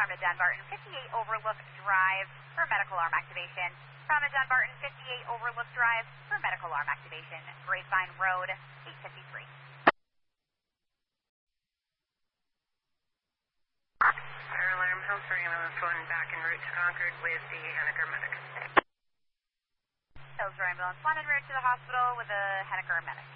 From the Dunbarton 58 Overlook Drive for medical arm activation. From the Dunbarton 58 Overlook Drive for medical arm activation. Grapevine Road, 853. Fire alarm, Hillsborough Ambulance 1 back en route to Concord with the Henniker medic. Hillsborough Ambulance 1 en route to the hospital with a Henniker medic.